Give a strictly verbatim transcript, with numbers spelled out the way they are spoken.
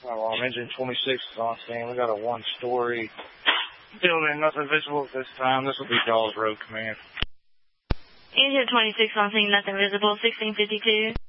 Oh, um, engine twenty-six is on scene. We got a one-story building, nothing visible at this time. This will be Dawes Road Command. Engine twenty-six on scene, nothing visible, sixteen fifty-two.